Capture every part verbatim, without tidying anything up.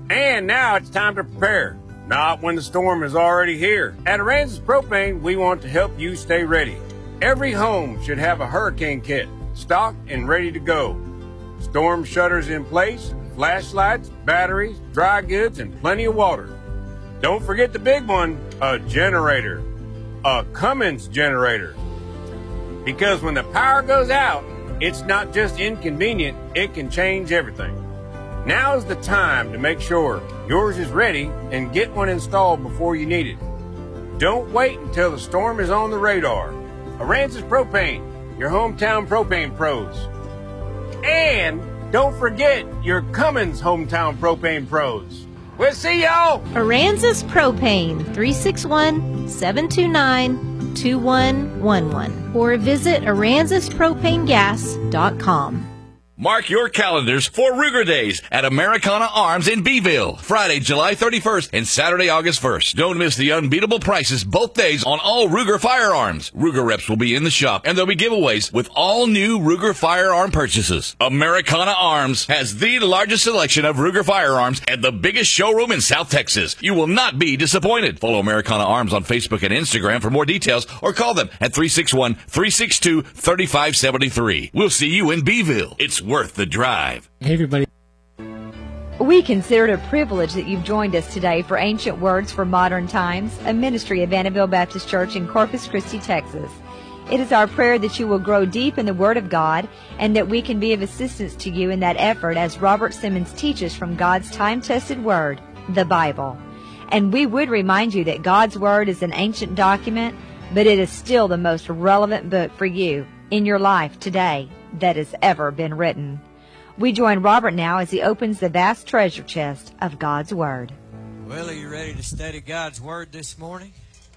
And now it's time to prepare, not when the storm is already here. At Aransas Propane, we want to help you stay ready. Every home should have a hurricane kit, stocked and ready to go. Storm shutters in place, flashlights, batteries, dry goods, and plenty of water. Don't forget the big one, a generator. A Cummins generator. Because when the power goes out, it's not just inconvenient, it can change everything. Now's the time to make sure yours is ready and get one installed before you need it. Don't wait until the storm is on the radar. Aransas Propane, your hometown propane pros. And don't forget your Cummins hometown propane pros. We'll see y'all. Aransas Propane, three six one, seven two nine, two one one one. Or visit aransas propane gas dot com. Mark your calendars for Ruger Days at Americana Arms in Beeville, Friday, July thirty-first and Saturday, August first. Don't miss the unbeatable prices both days on all Ruger firearms. Ruger reps will be in the shop, and there'll be giveaways with all new Ruger firearm purchases. Americana Arms has the largest selection of Ruger firearms and the biggest showroom in South Texas. You will not be disappointed. Follow Americana Arms on Facebook and Instagram for more details, or call them at three six one, three six two, three five seven three. We'll see you in Beeville. It's worth the drive. Hey, everybody. We consider it a privilege that you've joined us today for Ancient Words for Modern Times, a ministry of Vanderbilt Baptist Church in Corpus Christi, Texas. It is our prayer that you will grow deep in the Word of God and that we can be of assistance to you in that effort as Robert Simmons teaches from God's time-tested Word, the Bible. And we would remind you that God's Word is an ancient document, but it is still the most relevant book for you in your life today that has ever been written. We join Robert now as he opens the vast treasure chest of God's Word. Well, are you ready to study God's Word this morning?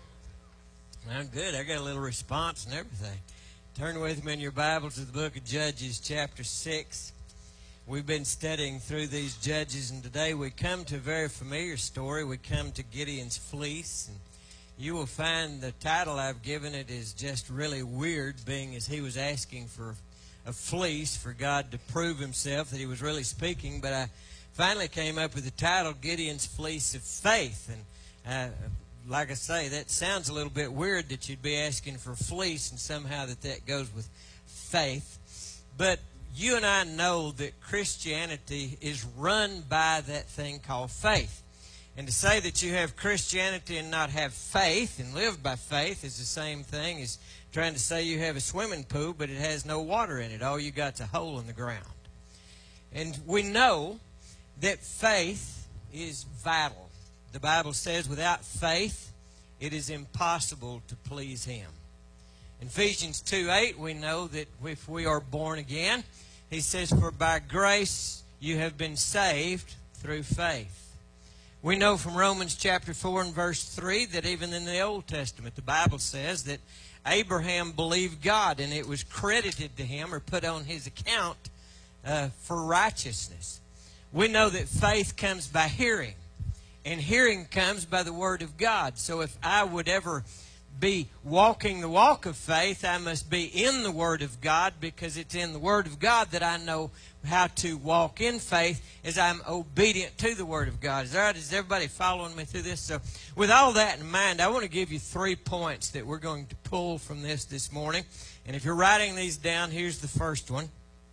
I'm good. I got a little response and everything. Turn with me in your Bible to the book of Judges, chapter six. We've been studying through these judges, and today we come to a very familiar story. We come to Gideon's fleece, and you will find the title I've given it is just really weird, being as he was asking for a fleece for God to prove himself that he was really speaking. But I finally came up with the title, Gideon's Fleece of Faith. And uh, like I say, that sounds a little bit weird that you'd be asking for fleece and somehow that that goes with faith. But you and I know that Christianity is run by that thing called faith. And to say that you have Christianity and not have faith and live by faith is the same thing as trying to say you have a swimming pool, but it has no water in it. All you got's a hole in the ground. And we know that faith is vital. The Bible says without faith, it is impossible to please Him. In Ephesians two eight, we know that if we are born again, he says, for by grace you have been saved through faith. We know from Romans chapter four and verse three that even in the Old Testament, the Bible says that Abraham believed God, and it was credited to him or put on his account uh, for righteousness. We know that faith comes by hearing, and hearing comes by the Word of God. So if I would ever be walking the walk of faith, I must be in the Word of God, because it's in the Word of God that I know how to walk in faith as I'm obedient to the Word of God. Is that right? Is everybody following me through this? So with all that in mind, I want to give you three points that we're going to pull from this this morning. And if you're writing these down, here's the first one.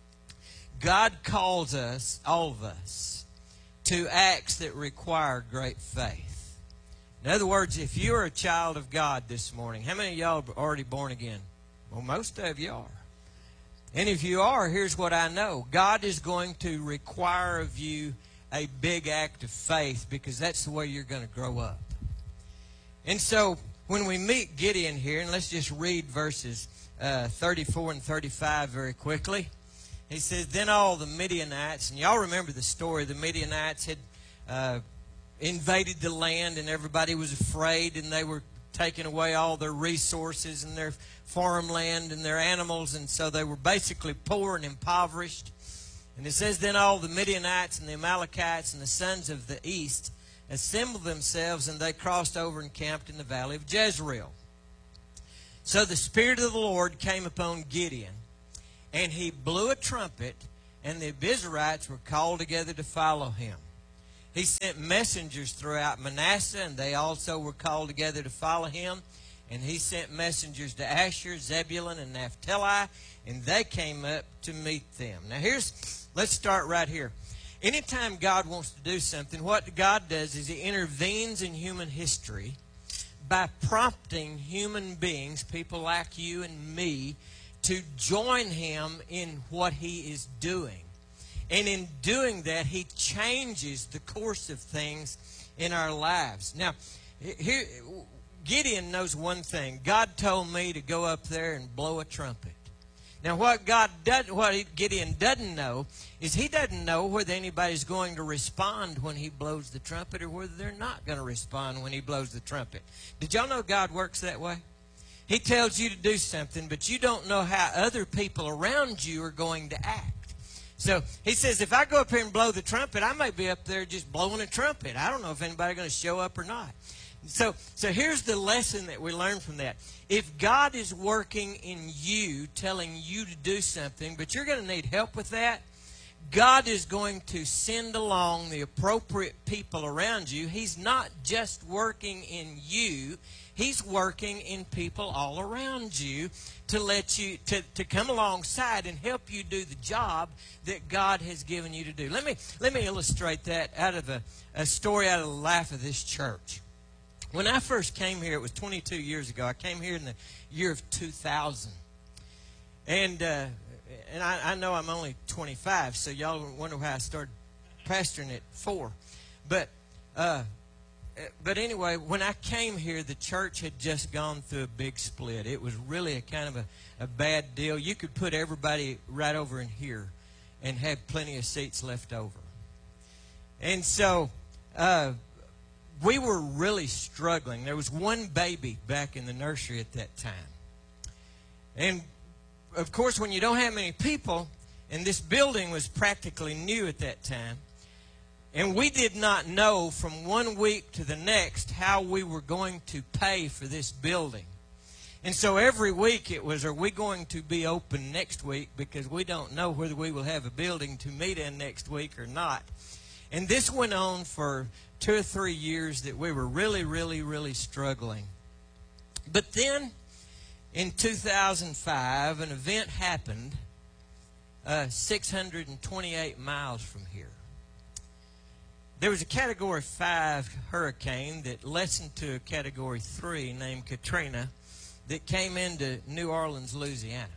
God calls us, all of us, to acts that require great faith. In other words, if you're a child of God this morning, how many of y'all are already born again? Well, most of you are. And if you are, here's what I know. God is going to require of you a big act of faith, because that's the way you're going to grow up. And so when we meet Gideon here, and let's just read verses uh, thirty-four and thirty-five very quickly. He says, then all the Midianites, and y'all remember the story, the Midianites had uh, invaded the land, and everybody was afraid, and they were taking away all their resources and their farmland and their animals, and so they were basically poor and impoverished. And it says, then all the Midianites and the Amalekites and the sons of the east assembled themselves, and they crossed over and camped in the valley of Jezreel. So the Spirit of the Lord came upon Gideon, and he blew a trumpet, and the Abiezrites were called together to follow him. He sent messengers throughout Manasseh, and they also were called together to follow him. And he sent messengers to Asher, Zebulun, and Naphtali, and they came up to meet them. Now here's, let's start right here. Anytime God wants to do something, what God does is He intervenes in human history by prompting human beings, people like you and me, to join Him in what He is doing. And in doing that, He changes the course of things in our lives. Now, here, Gideon knows one thing. God told me to go up there and blow a trumpet. Now, what God does, what Gideon doesn't know is he doesn't know whether anybody's going to respond when he blows the trumpet or whether they're not going to respond when he blows the trumpet. Did y'all know God works that way? He tells you to do something, but you don't know how other people around you are going to act. So He says, if I go up here and blow the trumpet, I may be up there just blowing a trumpet. I don't know if anybody's going to show up or not. So, so here's the lesson that we learn from that. If God is working in you, telling you to do something, but you're going to need help with that, God is going to send along the appropriate people around you. He's not just working in you. He's working in people all around you to let you, to, to come alongside and help you do the job that God has given you to do. Let me, let me illustrate that out of a, a story out of the life of this church. When I first came here, it was twenty-two years ago. I came here in the year of two thousand. And uh, and I, I know I'm only twenty-five, so y'all wonder why I started pastoring at four. But, uh, but anyway, when I came here, the church had just gone through a big split. It was really a kind of a, a bad deal. You could put everybody right over in here and have plenty of seats left over. And so... Uh, We were really struggling. There was one baby back in the nursery at that time. And, of course, when you don't have many people, and this building was practically new at that time, and we did not know from one week to the next how we were going to pay for this building. And so every week it was, are we going to be open next week? Because we don't know whether we will have a building to meet in next week or not. And this went on for two or three years that we were really, really, really struggling. But then, in two thousand five, an event happened uh, six hundred twenty-eight miles from here. There was a Category five hurricane that lessened to a Category three named Katrina that came into New Orleans, Louisiana.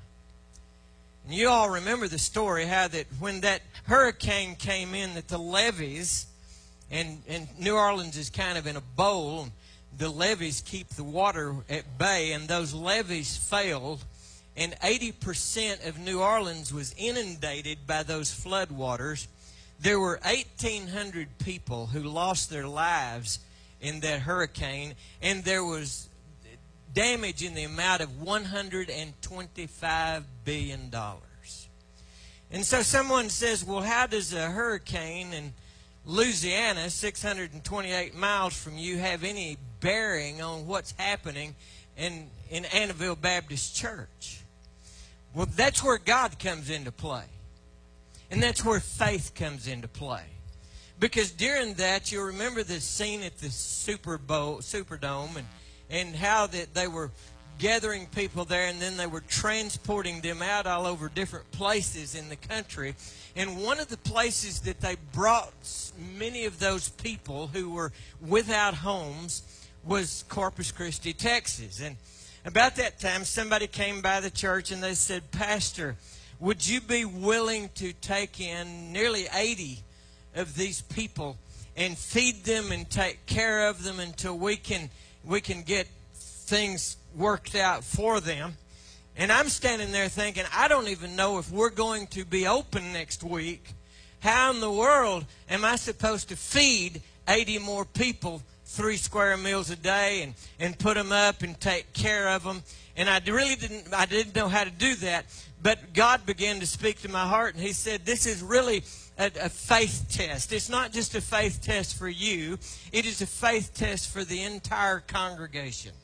And you all remember the story, how that when that hurricane came in, that the levees, and, and New Orleans is kind of in a bowl, and the levees keep the water at bay, and those levees failed, and eighty percent of New Orleans was inundated by those floodwaters. There were eighteen hundred people who lost their lives in that hurricane, and there was damage in the amount of one hundred twenty-five billion dollars. And so someone says, well, how does a hurricane in Louisiana, six hundred twenty-eight miles from you, have any bearing on what's happening in, in Annabelle Baptist Church? Well, that's where God comes into play. And that's where faith comes into play. Because during that, you'll remember the scene at the Super Bowl, Superdome, and and how that they were gathering people there, and then they were transporting them out all over different places in the country. And one of the places that they brought many of those people who were without homes was Corpus Christi, Texas. And about that time, somebody came by the church and they said, Pastor, would you be willing to take in nearly eighty of these people and feed them and take care of them until we can we can get things worked out for them? And I'm standing there thinking, I don't even know if we're going to be open next week. How in the world am I supposed to feed eighty more people three square meals a day and, and put them up and take care of them? And I really didn't, I didn't know how to do that. But God began to speak to my heart, and He said, this is really a, a faith test. It's not just a faith test for you. It is a faith test for the entire congregation.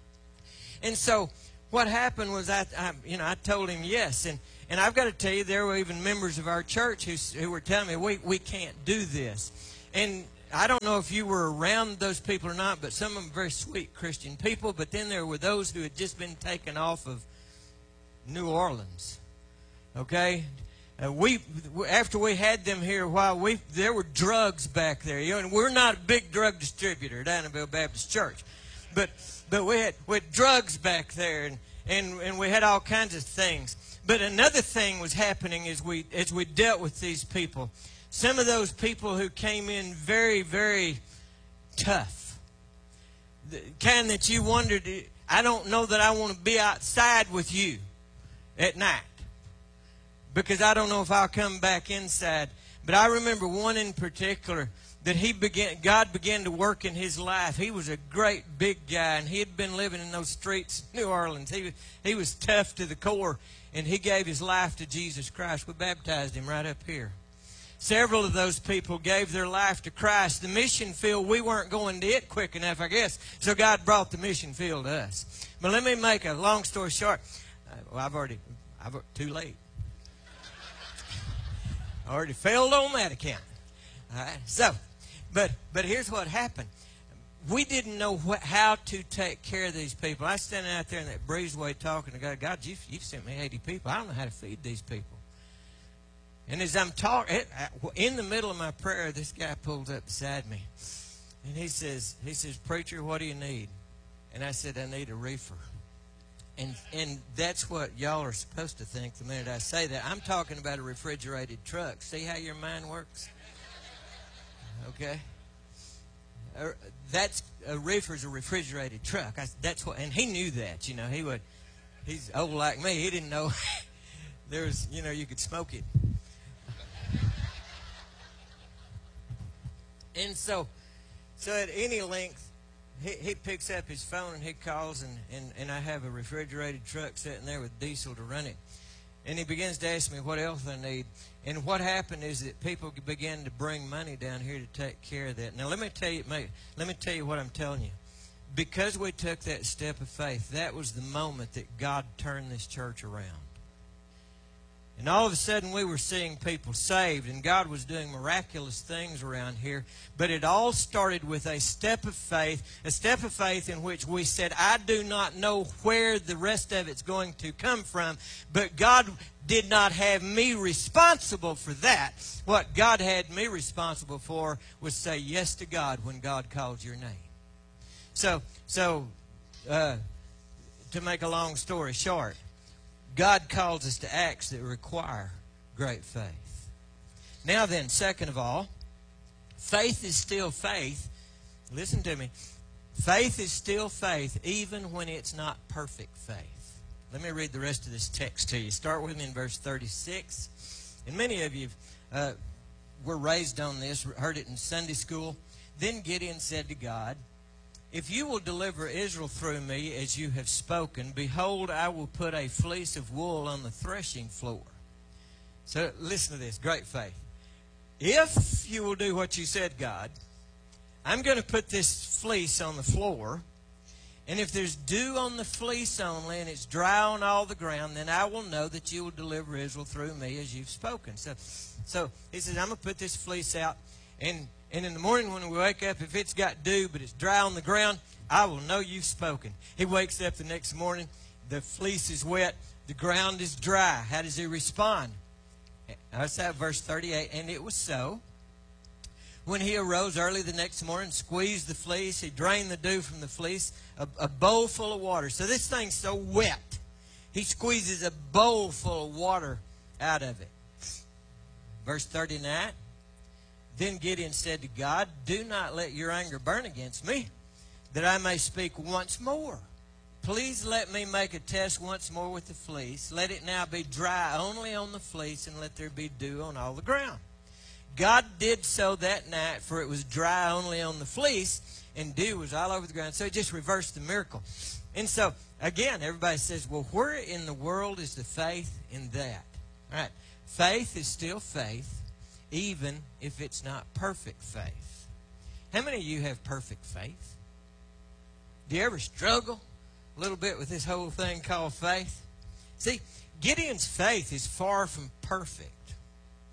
And so what happened was, I, I you know, I told him yes. And, and I've got to tell you, there were even members of our church who, who were telling me, we, we can't do this. And I don't know if you were around those people or not, but some of them very sweet Christian people. But then there were those who had just been taken off of New Orleans. Okay? Uh, we after we had them here a while, we there were drugs back there. You know, and we're not a big drug distributor at Annabelle Baptist Church. But but we had, we had drugs back there, and, and, and we had all kinds of things. But another thing was happening as we as we dealt with these people. Some of those people who came in very, very tough. The kind that you wondered, I don't know that I want to be outside with you at night, because I don't know if I'll come back inside. But I remember one in particular that he began, God began to work in his life. He was a great big guy, and he had been living in those streets of New Orleans. He, he was tough to the core, and he gave his life to Jesus Christ. We baptized him right up here. Several of those people gave their life to Christ. The mission field, we weren't going to it quick enough, I guess, so God brought the mission field to us. But let me make a long story short. Uh, well, I've already, I've too late. I already failed on that account. All right, so, but but here's what happened. We didn't know what, how to take care of these people. I was standing out there in that breezeway talking to God. God, you've, you've sent me eighty people. I don't know how to feed these people. And as I'm talking, in the middle of my prayer, this guy pulls up beside me. And he says, he says, "Preacher, what do you need?" And I said, "I need a reefer." And and that's what y'all are supposed to think the minute I say that. I'm talking about a refrigerated truck. See how your mind works? Okay? Uh, that's a reefer's a refrigerated truck. I, that's what, and he knew that. You know, he would. He's old like me. He didn't know there was. You know, you could smoke it. And so, so at any length, he, he picks up his phone and he calls, and, and, and I have a refrigerated truck sitting there with diesel to run it. And he begins to ask me what else I need. And what happened is that people began to bring money down here to take care of that. Now let me tell you, mate, let me tell you what I'm telling you. Because we took that step of faith, that was the moment that God turned this church around. And all of a sudden we were seeing people saved, and God was doing miraculous things around here. But it all started with a step of faith, a step of faith in which we said, I do not know where the rest of it's going to come from, but God did not have me responsible for that. What God had me responsible for was say yes to God when God called your name. So, so uh, to make a long story short, God calls us to acts that require great faith. Now then, second of all, faith is still faith. Listen to me. Faith is still faith even when it's not perfect faith. Let me read the rest of this text to you. Start with me in verse thirty-six. And many of you uh, were raised on this, heard it in Sunday school. Then Gideon said to God, "If you will deliver Israel through me as you have spoken, behold, I will put a fleece of wool on the threshing floor." So listen to this, great faith. If you will do what you said, God, I'm going to put this fleece on the floor, and if there's dew on the fleece only and it's dry on all the ground, then I will know that you will deliver Israel through me as you've spoken. So, so he says, I'm going to put this fleece out, and And in the morning when we wake up, if it's got dew but it's dry on the ground, I will know you've spoken. He wakes up the next morning, the fleece is wet, the ground is dry. How does he respond? That's that verse thirty-eight. And it was so. When he arose early the next morning, squeezed the fleece, he drained the dew from the fleece, a, a bowl full of water. So this thing's so wet, he squeezes a bowl full of water out of it. Verse thirty-nine. Then Gideon said to God, "Do not let your anger burn against me, that I may speak once more. Please let me make a test once more with the fleece. Let it now be dry only on the fleece, and let there be dew on all the ground." God did so that night, for it was dry only on the fleece, and dew was all over the ground. So he just reversed the miracle. And so, again, everybody says, well, where in the world is the faith in that? All right, faith is still faith, even if it's not perfect faith. How many of you have perfect faith? Do you ever struggle a little bit with this whole thing called faith? See, Gideon's faith is far from perfect.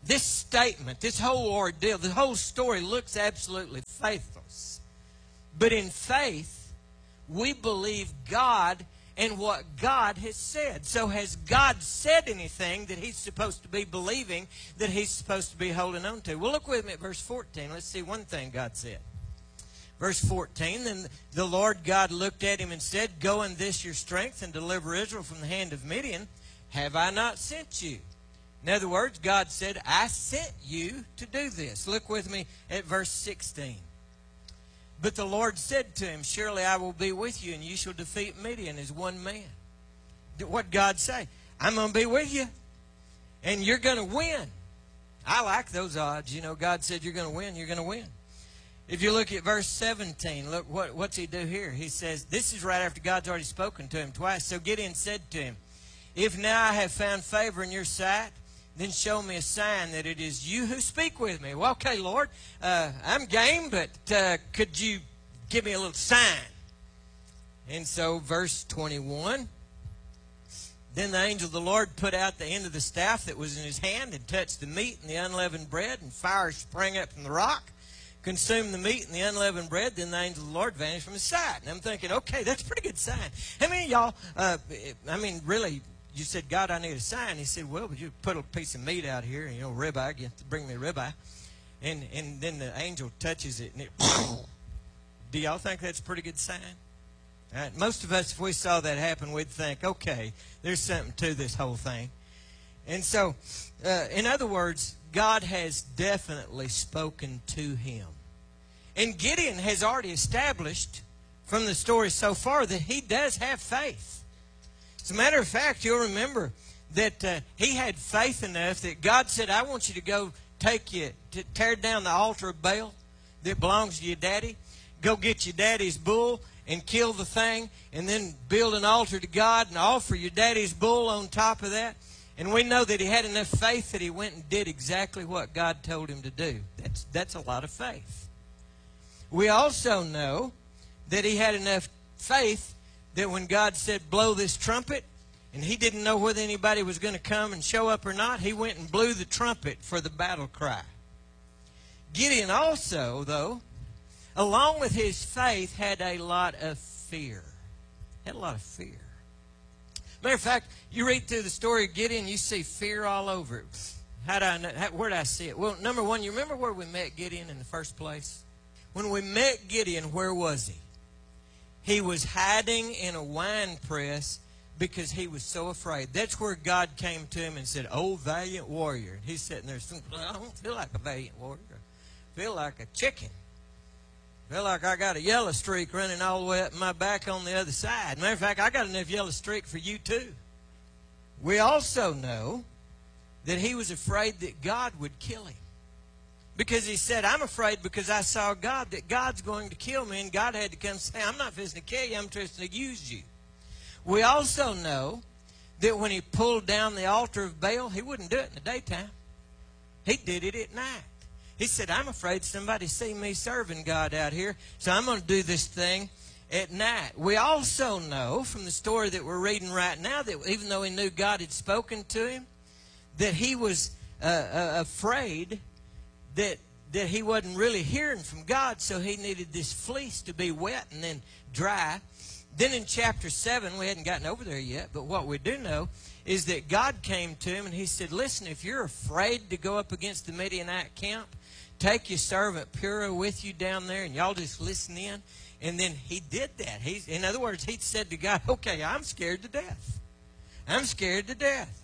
this statement, this whole ordeal, the whole story looks absolutely faithless. But in faith, we believe God and what God has said. So has God said anything that he's supposed to be believing, that he's supposed to be holding on to? Well, look with me at verse fourteen. Let's see one thing God said. Verse fourteen, then the Lord God looked at him and said, go in this your strength and deliver Israel from the hand of Midian. Have I not sent you? In other words, God said, I sent you to do this. Look with me at verse sixteen. But the Lord said to him, surely I will be with you, and you shall defeat Midian as one man. What did God say? I'm going to be with you, and you're going to win. I like those odds. You know, God said you're going to win, you're going to win. If you look at verse seventeen, look, what, what's he do here? He says, this is right after God's already spoken to him twice. So Gideon said to him, if now I have found favor in your sight, then show me a sign that it is you who speak with me. Well, okay, Lord, uh, I'm game, but uh, could you give me a little sign? And so verse twenty-one, then the angel of the Lord put out the end of the staff that was in his hand and touched the meat and the unleavened bread, and fire sprang up from the rock, consumed the meat and the unleavened bread. Then the angel of the Lord vanished from his sight. And I'm thinking, okay, that's a pretty good sign. How many of y'all, uh, I mean, really, you said, God, I need a sign. He said, well, but you put a piece of meat out here, you know, ribeye, get to bring me a ribeye. And, and then the angel touches it, and it, do y'all think that's a pretty good sign? All right, most of us, if we saw that happen, we'd think, okay, there's something to this whole thing. And so, uh, in other words, God has definitely spoken to him. And Gideon has already established from the story so far that he does have faith. As a matter of fact, you'll remember that uh, he had faith enough that God said, I want you to go take you, to tear down the altar of Baal that belongs to your daddy. Go get your daddy's bull and kill the thing, and then build an altar to God and offer your daddy's bull on top of that. And we know that he had enough faith that he went and did exactly what God told him to do. That's, that's a lot of faith. We also know that he had enough faith that when God said, blow this trumpet, and he didn't know whether anybody was going to come and show up or not, he went and blew the trumpet for the battle cry. Gideon also, though, along with his faith, had a lot of fear. Had a lot of fear. Matter of fact, you read through the story of Gideon, you see fear all over it. How do I know? How, where did I see it? Well, number one, you remember where we met Gideon in the first place? When we met Gideon, where was he? He was hiding in a wine press because he was so afraid. That's where God came to him and said, oh, valiant warrior. And he's sitting there saying, I don't feel like a valiant warrior. I feel like a chicken. I feel like I got a yellow streak running all the way up my back on the other side. Matter of fact, I got enough yellow streak for you too. We also know that he was afraid that God would kill him. Because he said, I'm afraid because I saw God, that God's going to kill me. And God had to come and say, I'm not fixing to kill you, I'm trying to use you. We also know that when he pulled down the altar of Baal, he wouldn't do it in the daytime. He did it at night. He said, I'm afraid somebody see me serving God out here, so I'm going to do this thing at night. We also know from the story that we're reading right now that even though he knew God had spoken to him, that he was uh, uh, afraid that that he wasn't really hearing from God, so he needed this fleece to be wet and then dry. Then in chapter seven, we hadn't gotten over there yet, but what we do know is that God came to him and he said, listen, if you're afraid to go up against the Midianite camp, take your servant Purah with you down there and y'all just listen in. And then he did that. He's, in other words, he said to God, okay, I'm scared to death. I'm scared to death.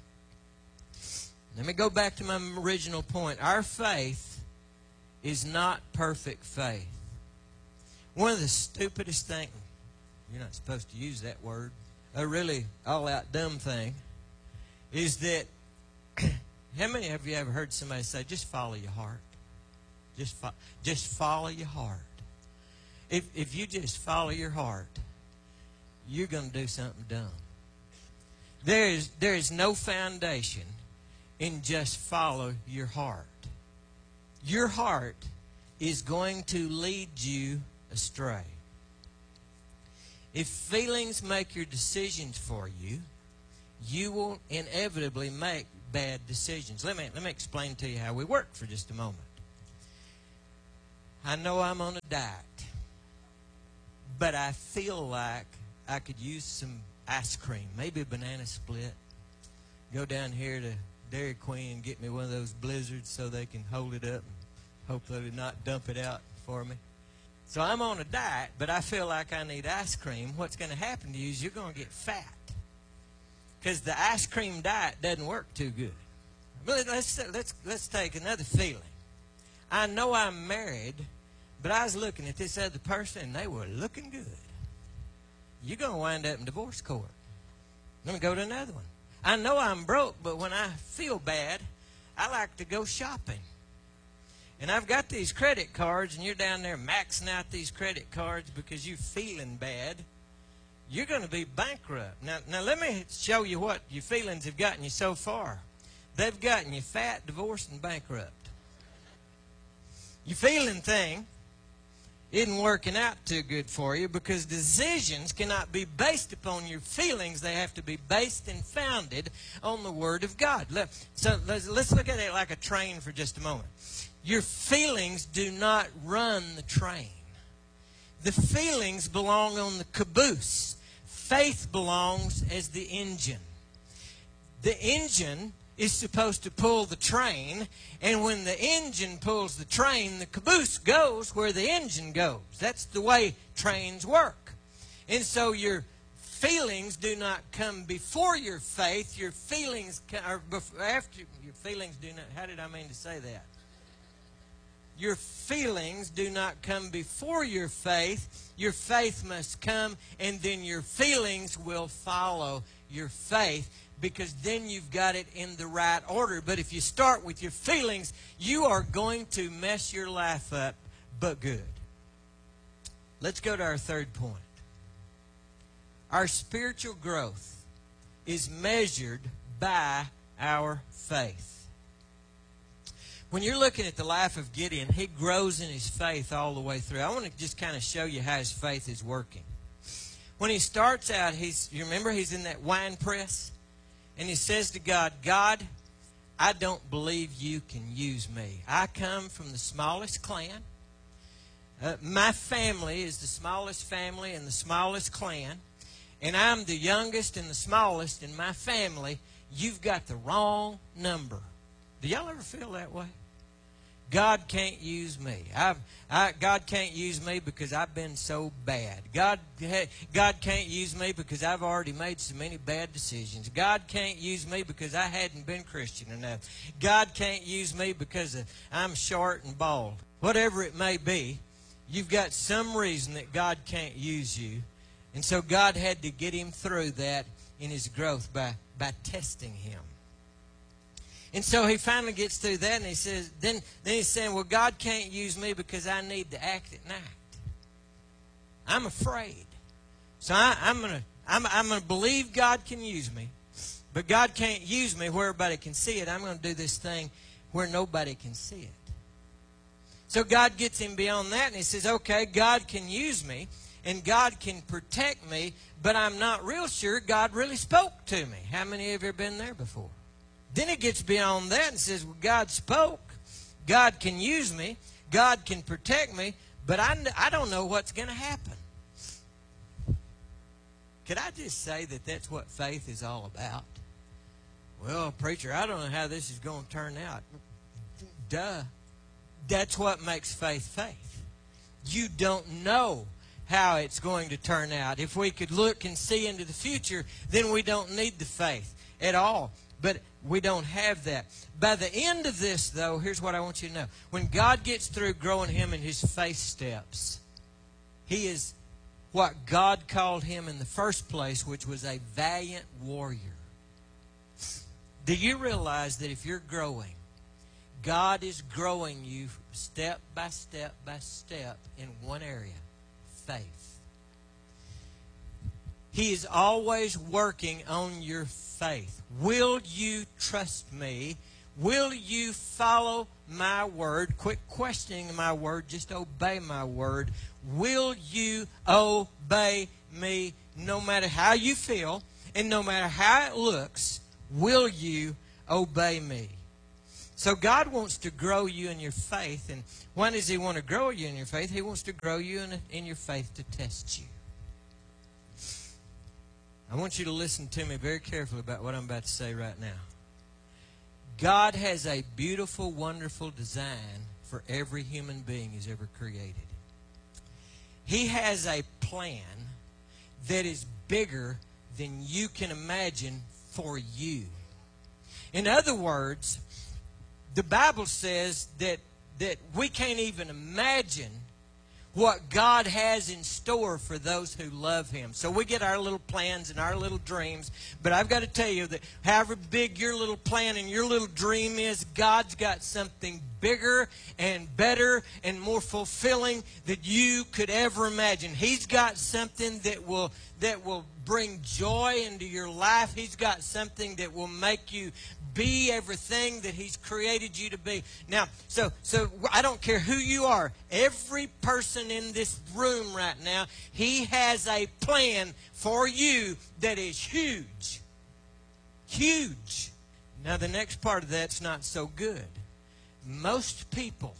Let me go back to my original point. Our faith is not perfect faith. One of the stupidest things, you're not supposed to use that word, a really all-out dumb thing, is that, how many of you ever heard somebody say, just follow your heart? Just, fo- just follow your heart. If, if you just follow your heart, you're going to do something dumb. There is, there is no foundation in just follow your heart. Your heart is going to lead you astray. If feelings make your decisions for you, you will inevitably make bad decisions. Let me, let me explain to you how we work for just a moment. I know I'm on a diet, but I feel like I could use some ice cream, maybe a banana split. Go down here to Dairy Queen and get me one of those blizzards so they can hold it up and hopefully not dump it out for me. So I'm on a diet, but I feel like I need ice cream. What's going to happen to you is you're going to get fat, because the ice cream diet doesn't work too good. But let's, let's, let's take another feeling. I know I'm married, but I was looking at this other person, and they were looking good. You're going to wind up in divorce court. Let me go to another one. I know I'm broke, but when I feel bad, I like to go shopping. And I've got these credit cards, and you're down there maxing out these credit cards because you're feeling bad. You're going to be bankrupt. Now, now let me show you what your feelings have gotten you so far. They've gotten you fat, divorced, and bankrupt. Your feeling thing isn't working out too good for you, because decisions cannot be based upon your feelings. They have to be based and founded on the Word of God. So let's look at it like a train for just a moment. Your feelings do not run the train. The feelings belong on the caboose. Faith belongs as the engine. The engine is supposed to pull the train, and when the engine pulls the train, the caboose goes where the engine goes. That's the way trains work. And so your feelings do not come before your faith. Your feelings are after your feelings do not. How did I mean to say that? Your feelings do not come before your faith. Your faith must come, and then your feelings will follow your faith, because then you've got it in the right order. But if you start with your feelings, you are going to mess your life up, but good. Let's go to our third point. Our spiritual growth is measured by our faith. When you're looking at the life of Gideon, he grows in his faith all the way through. I want to just kind of show you how his faith is working. When he starts out, he's, you remember he's in that wine press? And he says to God, God, I don't believe you can use me. I come from the smallest clan. Uh, my family is the smallest family and the smallest clan. And I'm the youngest and the smallest in my family. You've got the wrong number. Do y'all ever feel that way? God can't use me. I've, I, God can't use me because I've been so bad. God, God can't use me because I've already made so many bad decisions. God can't use me because I hadn't been Christian enough. God can't use me because I'm short and bald. Whatever it may be, you've got some reason that God can't use you. And so God had to get him through that in his growth by, by testing him. And so he finally gets through that, and he says, then, then he's saying, well, God can't use me because I need to act at night. I'm afraid. So I, I'm going to I'm, I'm gonna believe God can use me, but God can't use me where everybody can see it. I'm going to do this thing where nobody can see it. So God gets him beyond that, and he says, okay, God can use me, and God can protect me, but I'm not real sure God really spoke to me. How many of you have been there before? Then he gets beyond that and says, well, God spoke. God can use me. God can protect me. But I, I don't know what's going to happen. Could I just say that that's what faith is all about? Well, preacher, I don't know how this is going to turn out. Duh. That's what makes faith faith. You don't know how it's going to turn out. If we could look and see into the future, then we don't need the faith at all. But we don't have that. By the end of this, though, here's what I want you to know. When God gets through growing him in his faith steps, he is what God called him in the first place, which was a valiant warrior. Do you realize that if you're growing, God is growing you step by step by step in one area, faith. He is always working on your faith. Will you trust me? Will you follow my word? Quit questioning my word. Just obey my word. Will you obey me no matter how you feel and no matter how it looks? Will you obey me. So God wants to grow you in your faith. And when does he want to grow you in your faith? He wants to grow you in, in your faith to test you. I want you to listen to me very carefully about what I'm about to say right now. God has a beautiful, wonderful design for every human being he's ever created. He has a plan that is bigger than you can imagine for you. In other words, the Bible says that, that we can't even imagine what God has in store for those who love him. So we get our little plans and our little dreams, but I've got to tell you that however big your little plan and your little dream is, God's got something bigger and better and more fulfilling that you could ever imagine. He's got something that will that will bring joy into your life. He's got something that will make you be everything that he's created you to be. Now, so so I don't care who you are. Every person in this room right now, he has a plan for you that is huge. Huge. Now, the next part of that's not so good. Most people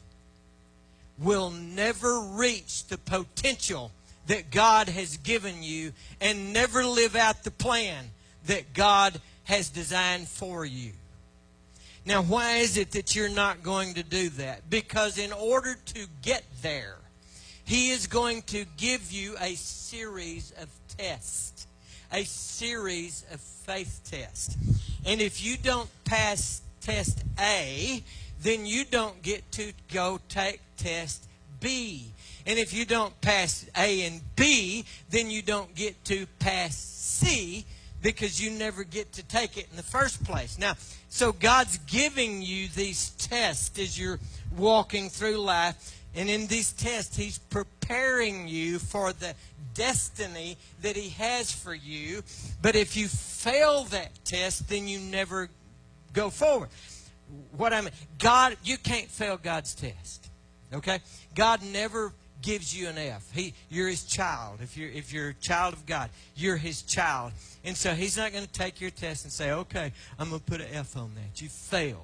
will never reach the potential that God has given you and never live out the plan that God has designed for you. Now, why is it that you're not going to do that? Because in order to get there, he is going to give you a series of tests, a series of faith tests. And if you don't pass test A, then you don't get to go take test B. And if you don't pass A and B, then you don't get to pass C, because you never get to take it in the first place. Now, so God's giving you these tests as you're walking through life. And in these tests, he's preparing you for the destiny that he has for you. But if you fail that test, then you never go forward. What I mean, God, you can't fail God's test. Okay? God never gives you an F. He, you're his child. If you're, if you're a child of God, you're his child. And so he's not going to take your test and say, okay, I'm going to put an F on that. You failed.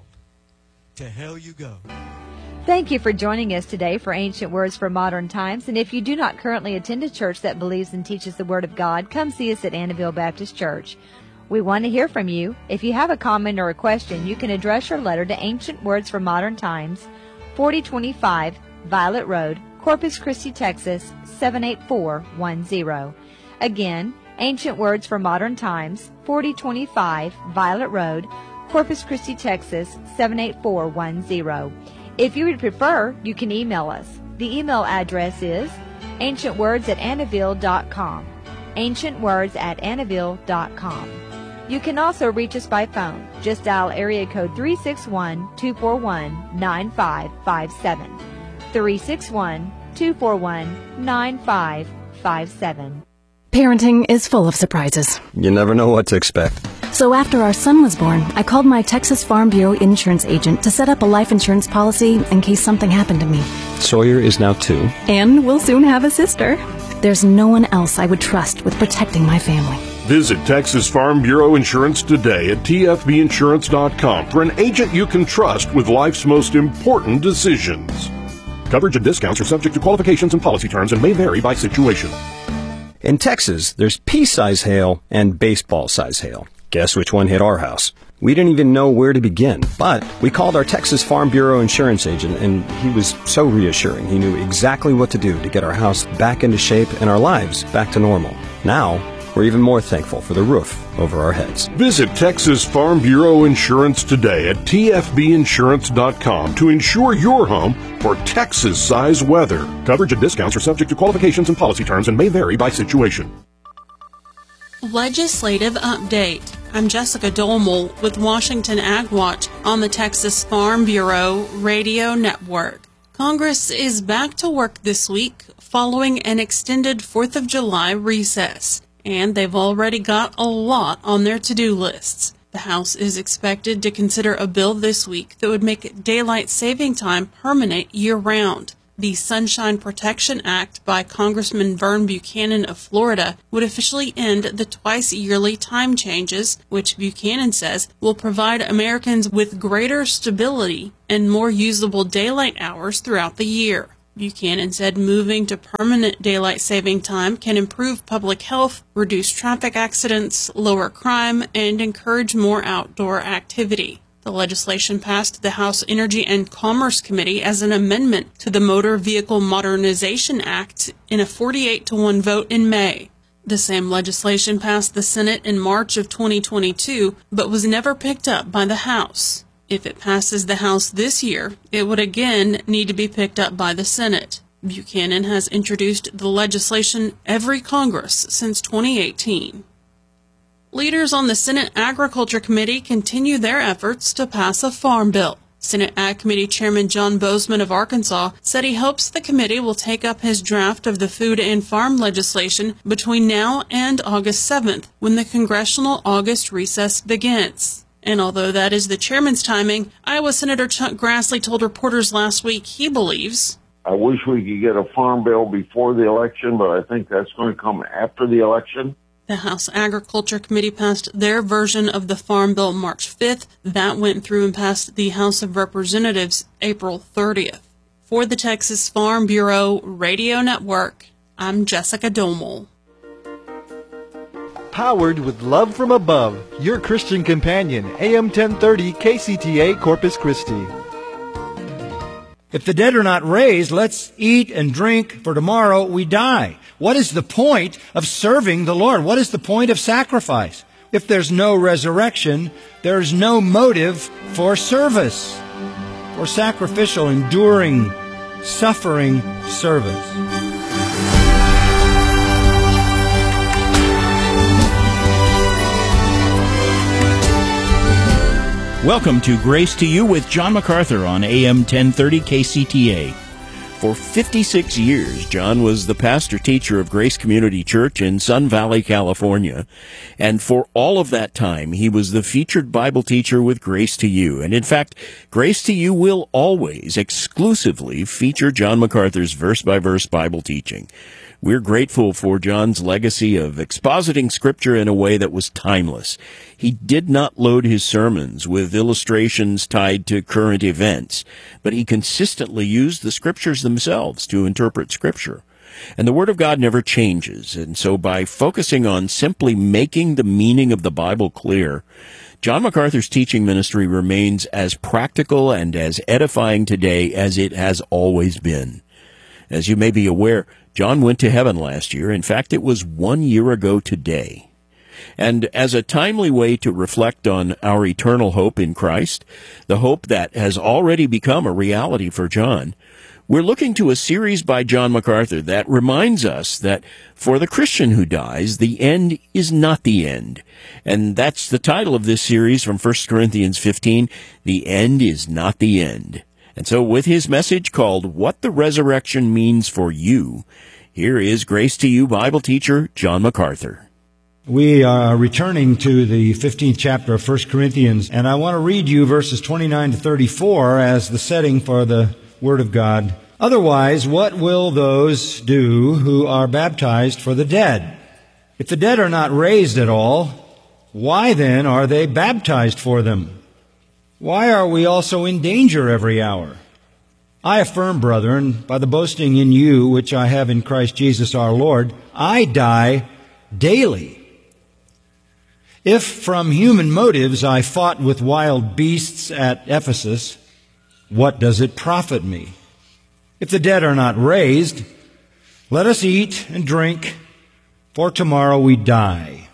To hell you go. Thank you for joining us today for Ancient Words for Modern Times. And if you do not currently attend a church that believes and teaches the Word of God, come see us at Annabelle Baptist Church. We want to hear from you. If you have a comment or a question, you can address your letter to Ancient Words for Modern Times, forty twenty-five Violet Road, Corpus Christi, Texas, seven eight four one zero. Again, Ancient Words for Modern Times, forty twenty-five Violet Road, Corpus Christi, Texas, seven eight four one zero. If you would prefer, you can email us. The email address is ancientwords at annaville dot com. ancientwords at annaville dot com. You can also reach us by phone. Just dial area code three six one, two four one, nine five five seven. three six one, two four one, nine five five seven. Parenting is full of surprises. You never know what to expect. So after our son was born, I called my Texas Farm Bureau insurance agent to set up a life insurance policy in case something happened to me. Sawyer is now two. And we'll soon have a sister. There's no one else I would trust with protecting my family. Visit Texas Farm Bureau Insurance today at T F B insurance dot com for an agent you can trust with life's most important decisions. Coverage and discounts are subject to qualifications and policy terms and may vary by situation. In Texas, there's pea-size hail and baseball-size hail. Guess which one hit our house? We didn't even know where to begin, but we called our Texas Farm Bureau insurance agent, and he was so reassuring. He knew exactly what to do to get our house back into shape and our lives back to normal. Now, we're even more thankful for the roof over our heads. Visit Texas Farm Bureau Insurance today at T F B insurance dot com to insure your home for Texas-size weather. Coverage and discounts are subject to qualifications and policy terms and may vary by situation. Legislative Update. I'm Jessica Dolmel with Washington Ag Watch on the Texas Farm Bureau Radio Network. Congress is back to work this week following an extended fourth of July recess, and they've already got a lot on their to-do lists. The House is expected to consider a bill this week that would make daylight saving time permanent year-round. the Sunshine Protection Act by Congressman Vern Buchanan of Florida would officially end the twice-yearly time changes, which Buchanan says will provide Americans with greater stability and more usable daylight hours throughout the year. Buchanan said moving to permanent daylight saving time can improve public health, reduce traffic accidents, lower crime, and encourage more outdoor activity. The legislation passed the House Energy and Commerce Committee as an amendment to the Motor Vehicle Modernization Act in a forty-eight to one vote in May. The same legislation passed the Senate in March of twenty twenty-two, but was never picked up by the House. If it passes the House this year, it would again need to be picked up by the Senate. Buchanan has introduced the legislation every Congress since twenty eighteen. Leaders on the Senate Agriculture Committee continue their efforts to pass a farm bill. Senate Ag Committee Chairman John Bozeman of Arkansas said he hopes the committee will take up his draft of the food and farm legislation between now and August seventh, when the congressional August recess begins. And although that is the chairman's timing, Iowa Senator Chuck Grassley told reporters last week he believes, I wish we could get a farm bill before the election, but I think that's going to come after the election. The House Agriculture Committee passed their version of the Farm Bill March fifth. That went through and passed the House of Representatives April thirtieth. For the Texas Farm Bureau Radio Network, I'm Jessica Domel. Powered with love from above, your Christian companion, A M ten thirty K C T A Corpus Christi. If the dead are not raised, let's eat and drink, for tomorrow we die. What is the point of serving the Lord? What is the point of sacrifice? If there's no resurrection, there's no motive for service, for sacrificial, enduring, suffering service. Welcome to Grace to You with John MacArthur on A M ten thirty K C T A. For fifty-six years, John was the pastor-teacher of Grace Community Church in Sun Valley, California. And for all of that time, he was the featured Bible teacher with Grace to You. And in fact, Grace to You will always exclusively feature John MacArthur's verse-by-verse Bible teaching. We're grateful for John's legacy of expositing Scripture in a way that was timeless. He did not load his sermons with illustrations tied to current events, but he consistently used the Scriptures themselves to interpret Scripture. And the Word of God never changes, and so by focusing on simply making the meaning of the Bible clear, John MacArthur's teaching ministry remains as practical and as edifying today as it has always been. As you may be aware, John went to heaven last year. In fact, it was one year ago today. And as a timely way to reflect on our eternal hope in Christ, the hope that has already become a reality for John, we're looking to a series by John MacArthur that reminds us that for the Christian who dies, the end is not the end. And that's the title of this series from First Corinthians fifteen, The End is Not the End. And so with his message called What the Resurrection Means for You, here is Grace to You Bible teacher John MacArthur. We are returning to the fifteenth chapter of First Corinthians, and I want to read you verses twenty-nine to thirty-four as the setting for the Word of God. Otherwise, what will those do who are baptized for the dead? If the dead are not raised at all, why then are they baptized for them? Why are we also in danger every hour? I affirm, brethren, by the boasting in you which I have in Christ Jesus our Lord, I die daily. If from human motives I fought with wild beasts at Ephesus, what does it profit me? If the dead are not raised, let us eat and drink, for tomorrow we die.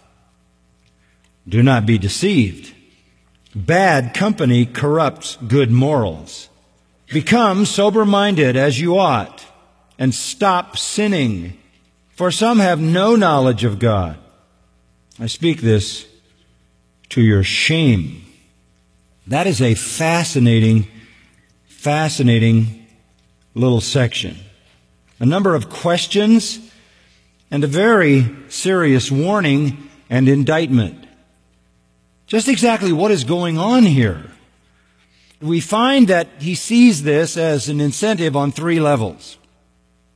Do not be deceived. Bad company corrupts good morals. Become sober-minded as you ought, and stop sinning, for some have no knowledge of God. I speak this to your shame. That is a fascinating, fascinating little section. A number of questions and a very serious warning and indictment. Just exactly what is going on here? We find that he sees this as an incentive on three levels.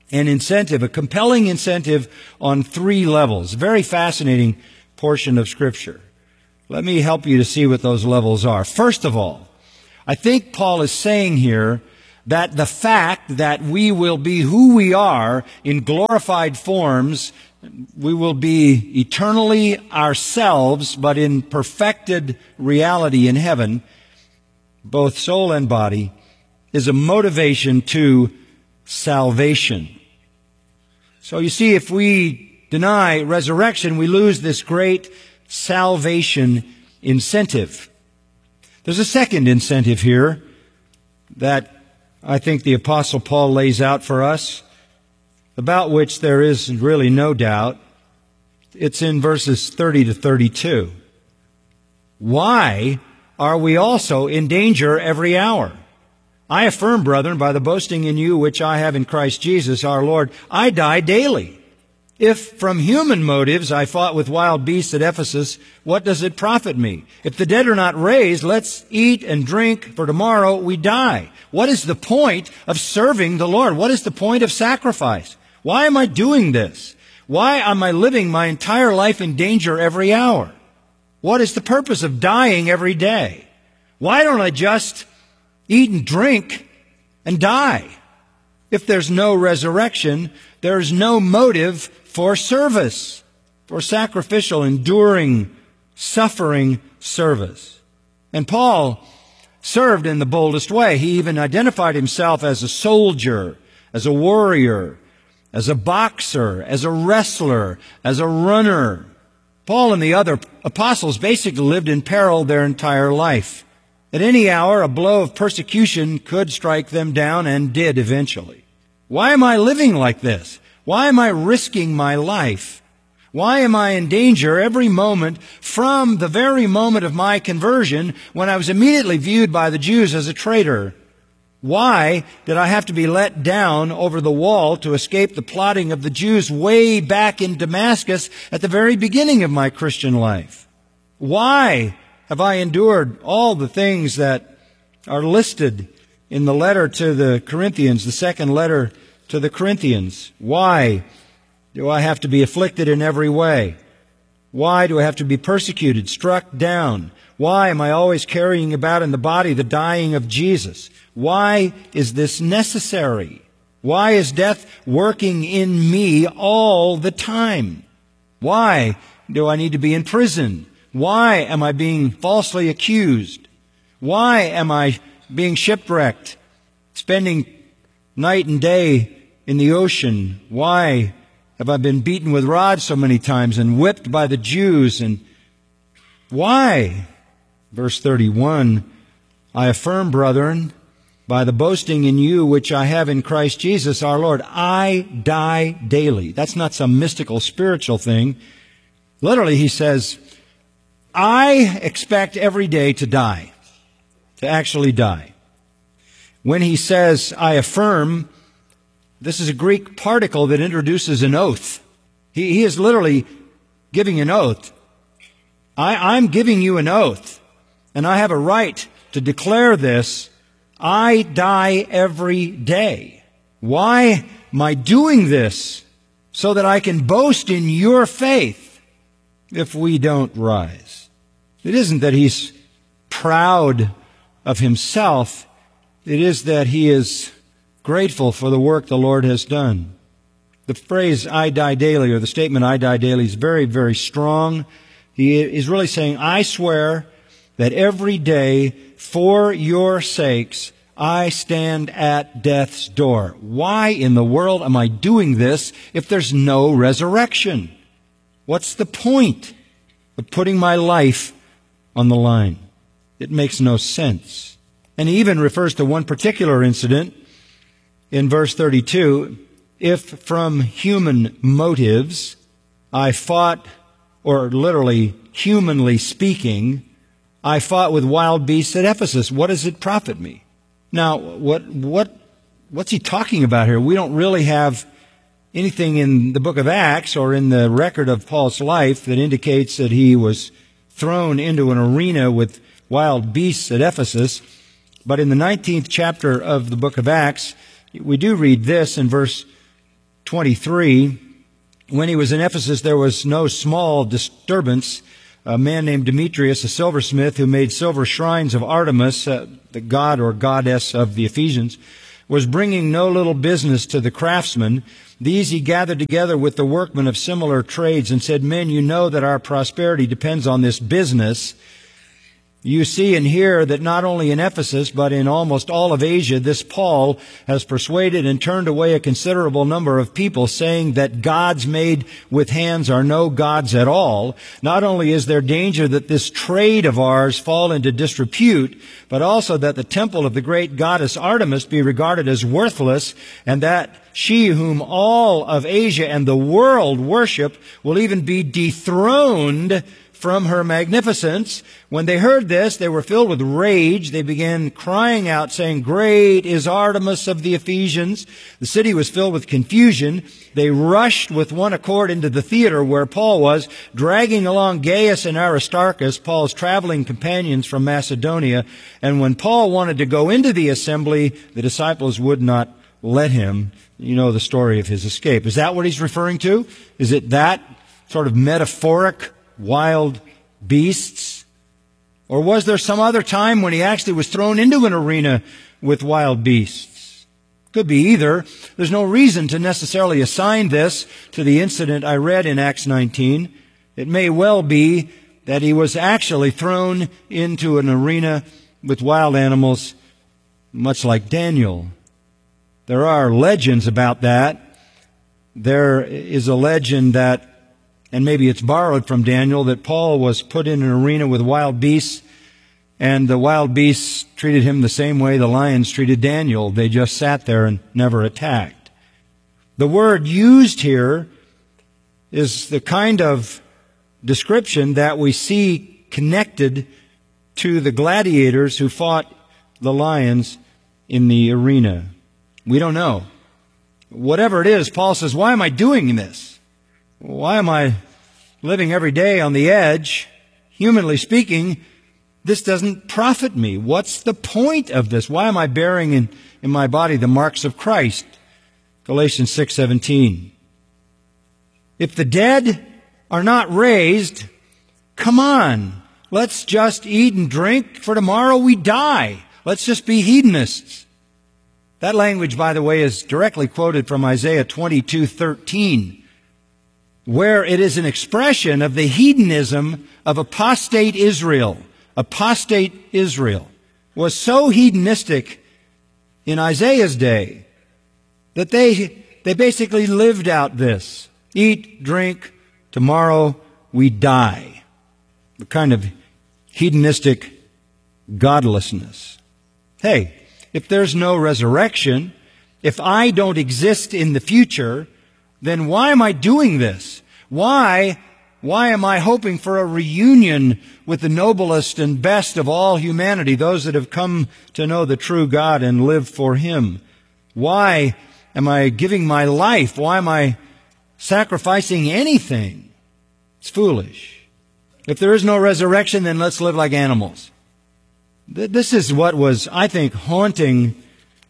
an incentive, a compelling incentive on three levels. Very fascinating portion of Scripture. Let me help you to see what those levels are. First of all, I think Paul is saying here that the fact that we will be who we are in glorified forms, we will be eternally ourselves, but in perfected reality in heaven, both soul and body, is a motivation to salvation. So you see, if we deny resurrection, we lose this great salvation incentive. There's a second incentive here that I think the Apostle Paul lays out for us, about which there is really no doubt. It's in verses thirty to thirty-two. Why are we also in danger every hour? I affirm, brethren, by the boasting in you which I have in Christ Jesus our Lord, I die daily. If from human motives I fought with wild beasts at Ephesus, what does it profit me? If the dead are not raised, let's eat and drink, for tomorrow we die. What is the point of serving the Lord? What is the point of sacrifice? Why am I doing this? Why am I living my entire life in danger every hour? What is the purpose of dying every day? Why don't I just eat and drink and die? If there's no resurrection, there's no motive for service, for sacrificial, enduring, suffering service. And Paul served in the boldest way. He even identified himself as a soldier, as a warrior, as a boxer, as a wrestler, as a runner. Paul and the other apostles basically lived in peril their entire life. At any hour, a blow of persecution could strike them down, and did eventually. Why am I living like this? Why am I risking my life? Why am I in danger every moment from the very moment of my conversion, when I was immediately viewed by the Jews as a traitor? Why did I have to be let down over the wall to escape the plotting of the Jews way back in Damascus at the very beginning of my Christian life? Why have I endured all the things that are listed in the letter to the Corinthians, the second letter to the Corinthians? Why do I have to be afflicted in every way? Why do I have to be persecuted, struck down? Why am I always carrying about in the body the dying of Jesus? Why is this necessary? Why is death working in me all the time? Why do I need to be in prison? Why am I being falsely accused? Why am I being shipwrecked, spending night and day in the ocean? Why have I been beaten with rods so many times and whipped by the Jews? And why? Verse thirty-one, I affirm, brethren, by the boasting in you which I have in Christ Jesus our Lord, I die daily. That's not some mystical spiritual thing. Literally, he says, I expect every day to die, to actually die. When he says, I affirm, this is a Greek particle that introduces an oath. He, he is literally giving an oath. I, I'm giving you an oath, and I have a right to declare this. I die every day. Why am I doing this? So that I can boast in your faith if we don't rise. It isn't that he's proud of himself. It is that he is grateful for the work the Lord has done. The phrase, I die daily, or the statement, I die daily, is very, very strong. He is really saying, I swear that every day, for your sakes, I stand at death's door. Why in the world am I doing this if there's no resurrection? What's the point of putting my life on the line? It makes no sense. And he even refers to one particular incident in verse thirty-two. If from human motives I fought, or literally, humanly speaking, I fought with wild beasts at Ephesus, what does it profit me? Now, what what what's he talking about here? We don't really have anything in the book of Acts or in the record of Paul's life that indicates that he was thrown into an arena with wild beasts at Ephesus. But in the nineteenth chapter of the book of Acts, we do read this in verse twenty-three, when he was in Ephesus, there was no small disturbance. A man named Demetrius, a silversmith who made silver shrines of Artemis, uh, the god or goddess of the Ephesians, was bringing no little business to the craftsmen. These he gathered together with the workmen of similar trades and said, "Men, you know that our prosperity depends on this business. You see and hear that not only in Ephesus, but in almost all of Asia, this Paul has persuaded and turned away a considerable number of people, saying that gods made with hands are no gods at all. Not only is there danger that this trade of ours fall into disrepute, but also that the temple of the great goddess Artemis be regarded as worthless, and that she whom all of Asia and the world worship will even be dethroned from her magnificence." When they heard this, they were filled with rage. They began crying out, saying, "Great is Artemis of the Ephesians." The city was filled with confusion. They rushed with one accord into the theater where Paul was, dragging along Gaius and Aristarchus, Paul's traveling companions from Macedonia. And when Paul wanted to go into the assembly, the disciples would not let him. You know the story of his escape. Is that what he's referring to? Is it that sort of metaphoric wild beasts? Or was there some other time when he actually was thrown into an arena with wild beasts? Could be either. There's no reason to necessarily assign this to the incident I read in Acts nineteen. It may well be that he was actually thrown into an arena with wild animals, much like Daniel. There are legends about that. There is a legend that, and maybe it's borrowed from Daniel, that Paul was put in an arena with wild beasts, and the wild beasts treated him the same way the lions treated Daniel. They just sat there and never attacked. The word used here is the kind of description that we see connected to the gladiators who fought the lions in the arena. We don't know. Whatever it is, Paul says, why am I doing this? Why am I living every day on the edge? Humanly speaking, this doesn't profit me. What's the point of this? Why am I bearing in, in my body the marks of Christ? Galatians six seventeen. If the dead are not raised, come on. Let's just eat and drink, for tomorrow we die. Let's just be hedonists. That language, by the way, is directly quoted from Isaiah twenty-two thirteen. Where it is an expression of the hedonism of apostate Israel. Apostate Israel was so hedonistic in Isaiah's day that they, they basically lived out this. Eat, drink, tomorrow we die. The kind of hedonistic godlessness. Hey, if there's no resurrection, if I don't exist in the future, then why am I doing this? Why, why am I hoping for a reunion with the noblest and best of all humanity, those that have come to know the true God and live for Him? Why am I giving my life? Why am I sacrificing anything? It's foolish. If there is no resurrection, then let's live like animals. This is what was, I think, haunting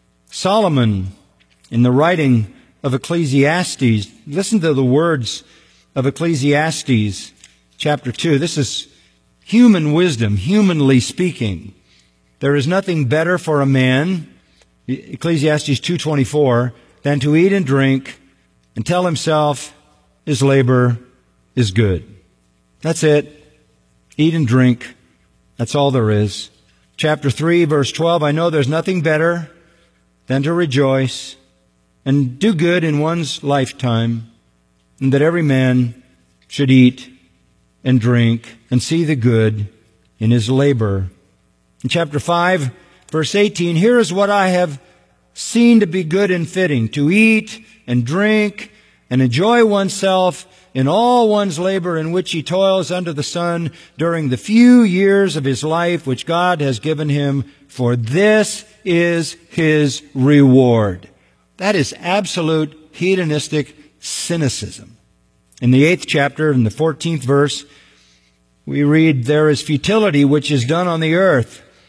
Solomon in the writing of Ecclesiastes. Listen to the words of Ecclesiastes chapter two. This is human wisdom, humanly speaking. There is nothing better for a man, Ecclesiastes two twenty-four, than to eat and drink and tell himself his labor is good. That's it. Eat and drink. That's all there is. Chapter three, verse twelve, I know there's nothing better than to rejoice and do good in one's lifetime, and that every man should eat and drink and see the good in his labor. In chapter five, verse eighteen, here is what I have seen to be good and fitting, to eat and drink and enjoy oneself in all one's labor in which he toils under the sun during the few years of his life which God has given him, for this is his reward. That is absolute hedonistic cynicism. In the eighth chapter, in the fourteenth verse, we read, there is futility which is done on the earth,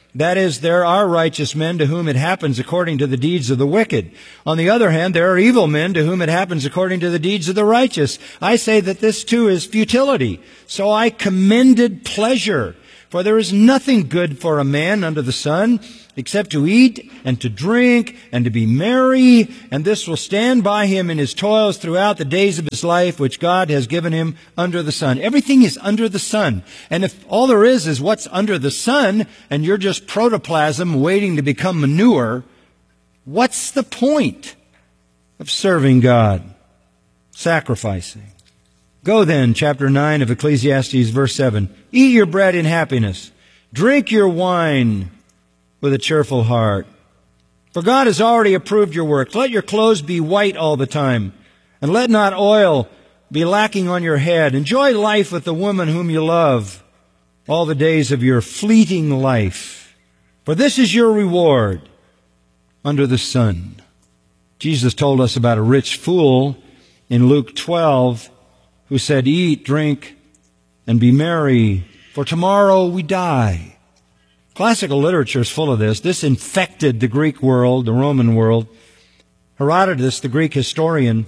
That is, there are righteous men to whom it happens according to the deeds of the wicked. On the other hand, there are evil men to whom it happens according to the deeds of the righteous. I say that this too is futility. So I commended pleasure. For there is nothing good for a man under the sun, except to eat and to drink and to be merry, and this will stand by him in his toils throughout the days of his life, which God has given him under the sun. Everything is under the sun. And if all there is is what's under the sun, and you're just protoplasm waiting to become manure, what's the point of serving God? Sacrificing. Go then, chapter nine of Ecclesiastes, verse seven. Eat your bread in happiness. Drink your wine with a cheerful heart. For God has already approved your work. Let your clothes be white all the time, and let not oil be lacking on your head. Enjoy life with the woman whom you love all the days of your fleeting life. For this is your reward under the sun. Jesus told us about a rich fool in Luke twelve, who said, eat, drink, and be merry, for tomorrow we die. Classical literature is full of this. This infected the Greek world, the Roman world. Herodotus, the Greek historian,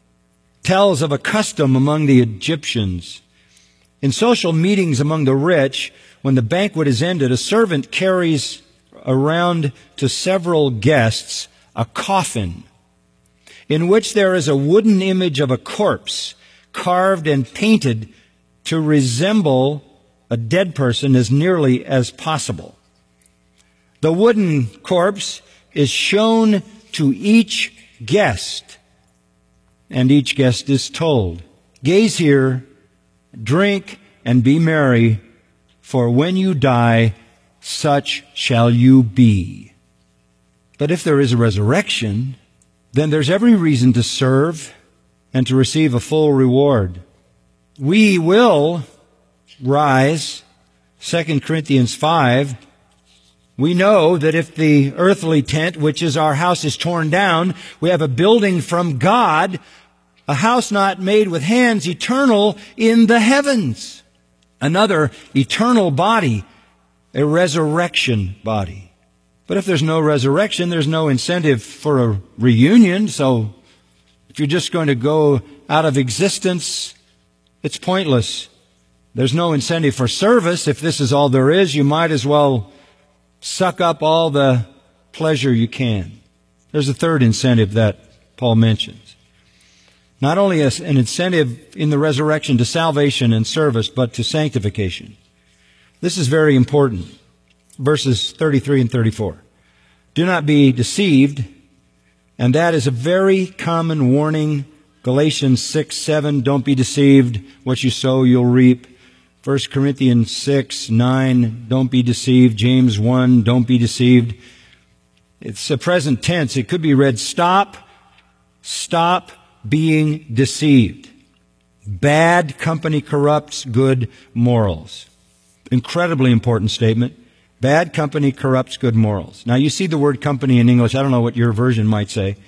tells of a custom among the Egyptians. In social meetings among the rich, when the banquet is ended, a servant carries around to several guests a coffin in which there is a wooden image of a corpse carved and painted to resemble a dead person as nearly as possible. The wooden corpse is shown to each guest, and each guest is told, gaze here, drink, and be merry, for when you die, such shall you be. But if there is a resurrection, then there's every reason to serve and to receive a full reward. We will rise. Second Corinthians five. We know that if the earthly tent, which is our house, is torn down, we have a building from God, a house not made with hands, eternal in the heavens. Another eternal body, a resurrection body. But if there's no resurrection, there's no incentive for a reunion, so if you're just going to go out of existence, it's pointless. There's no incentive for service. If this is all there is, you might as well suck up all the pleasure you can. There's a third incentive that Paul mentions. Not only an incentive in the resurrection to salvation and service, but to sanctification. This is very important. Verses thirty-three and thirty-four. Do not be deceived. And that is a very common warning. Galatians six, seven, don't be deceived. What you sow, you'll reap. First Corinthians six, nine, don't be deceived. James one, don't be deceived. It's a present tense. It could be read, stop, stop being deceived. Bad company corrupts good morals. Incredibly important statement. Bad company corrupts good morals. Now, you see the word company in English. I don't know what your version might say.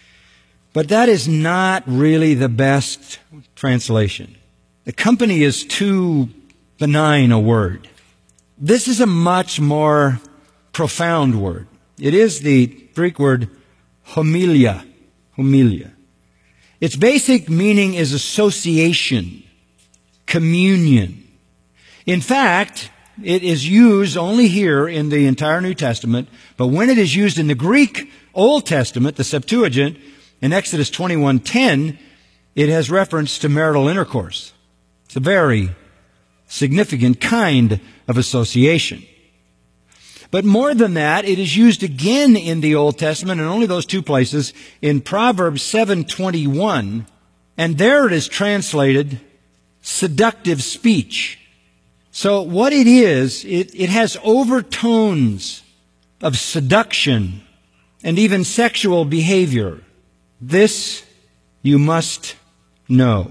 But that is not really the best translation. The company is too benign a word. This is a much more profound word. It is the Greek word homilia. Homilia. Its basic meaning is association, communion. In fact, it is used only here in the entire New Testament, but when it is used in the Greek Old Testament, the Septuagint, in Exodus twenty-one ten, it has reference to marital intercourse. It's a very significant kind of association. But more than that, it is used again in the Old Testament, and only those two places, in Proverbs seven twenty-one, and there it is translated seductive speech. So what it is, it, it has overtones of seduction and even sexual behavior. This you must know.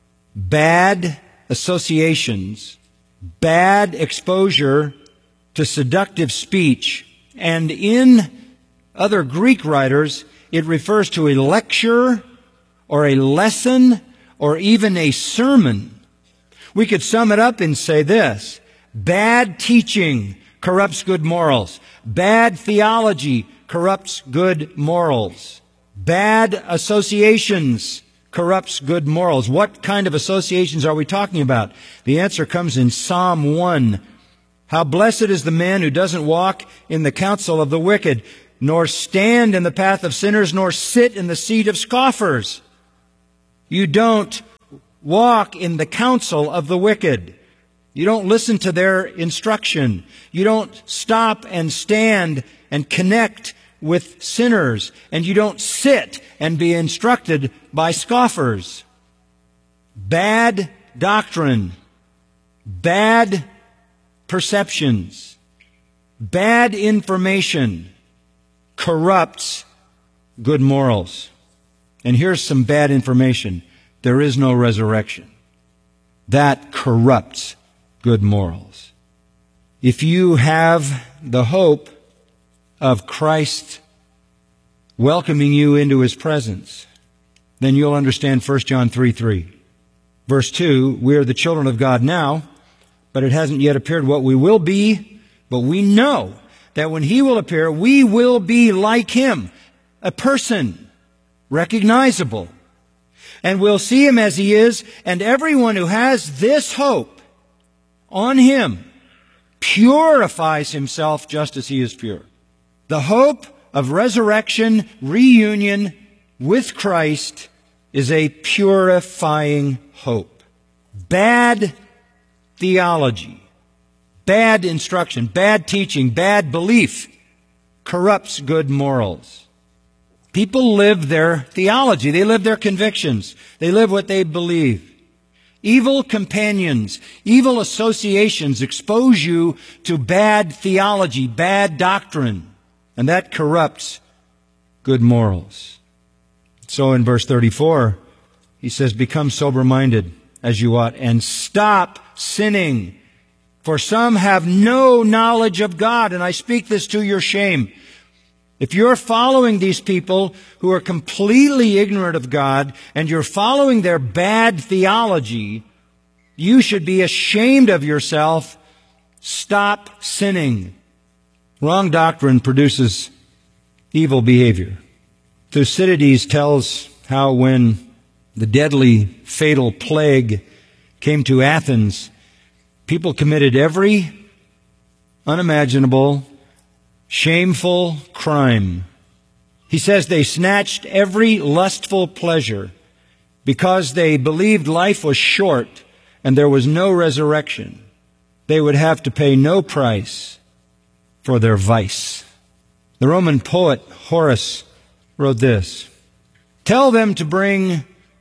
Bad associations, bad exposure to seductive speech, and in other Greek writers, it refers to a lecture or a lesson or even a sermon. We could sum it up and say this: bad teaching corrupts good morals. Bad theology corrupts good morals. Bad associations corrupts good morals. What kind of associations are we talking about? The answer comes in Psalm one. How blessed is the man who doesn't walk in the counsel of the wicked, nor stand in the path of sinners, nor sit in the seat of scoffers. You don't walk in the counsel of the wicked. You don't listen to their instruction. You don't stop and stand and connect with sinners. And you don't sit and be instructed by scoffers. Bad doctrine, bad perceptions, bad information corrupts good morals. And here's some bad information. There is no resurrection. That corrupts good morals. If you have the hope of Christ welcoming you into His presence, then you'll understand First John three three. Verse two, we are the children of God now, but it hasn't yet appeared what we will be, but we know that when He will appear, we will be like Him, a person, recognizable. And we'll see Him as He is, and everyone who has this hope on Him purifies himself just as He is pure. The hope of resurrection, reunion with Christ is a purifying hope. Bad theology, bad instruction, bad teaching, bad belief corrupts good morals. People live their theology. They live their convictions. They live what they believe. Evil companions, evil associations expose you to bad theology, bad doctrine, and that corrupts good morals. So in verse thirty-four, he says, become sober-minded as you ought, and stop sinning. For some have no knowledge of God, and I speak this to your shame. If you're following these people who are completely ignorant of God, and you're following their bad theology, you should be ashamed of yourself. Stop sinning. Wrong doctrine produces evil behavior. Thucydides tells how when the deadly, fatal plague came to Athens, people committed every unimaginable, shameful crime. He says they snatched every lustful pleasure because they believed life was short and there was no resurrection. They would have to pay no price for their vice. The Roman poet Horace wrote this, tell them to bring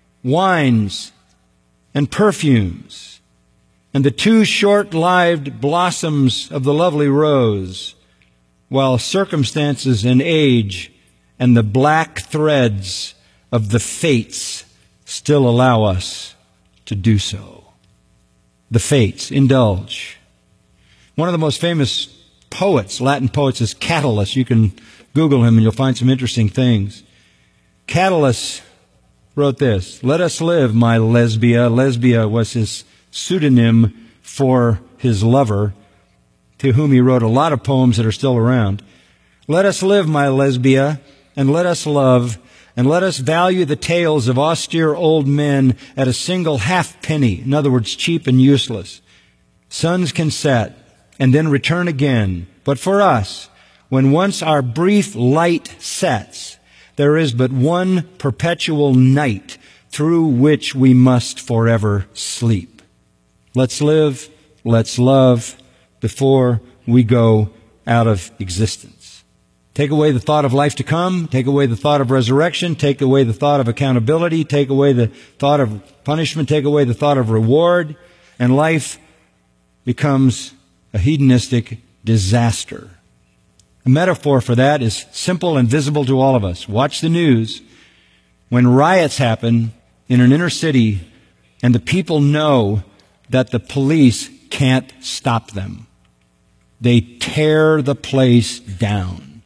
wines and perfumes and the two short-lived blossoms of the lovely rose, while circumstances and age and the black threads of the fates still allow us to do so. The fates, indulge. One of the most famous poets, Latin poets, is Catullus. You can Google him and you'll find some interesting things. Catullus wrote this, let us live, my Lesbia. Lesbia was his pseudonym for his lover, to whom he wrote a lot of poems that are still around. Let us live, my Lesbia, and let us love, and let us value the tales of austere old men at a single halfpenny, in other words, cheap and useless. Suns can set, and then return again. But for us, when once our brief light sets, there is but one perpetual night through which we must forever sleep. Let's live, let's love, before we go out of existence. Take away the thought of life to come, take away the thought of resurrection, take away the thought of accountability, take away the thought of punishment, take away the thought of reward, and life becomes a hedonistic disaster. A metaphor for that is simple and visible to all of us. Watch the news. When riots happen in an inner city and the people know that the police can't stop them, they tear the place down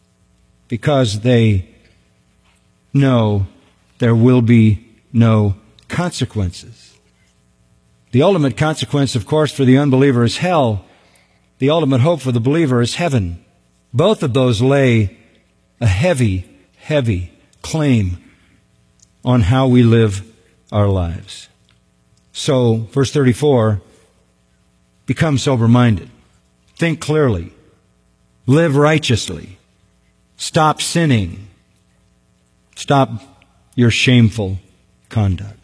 because they know there will be no consequences. The ultimate consequence, of course, for the unbeliever is hell. the ultimate hope for the believer is heaven. Both of those lay a heavy, heavy claim on how we live our lives. So, verse thirty-four, become sober-minded. Think clearly. Live righteously. Stop sinning. Stop your shameful conduct.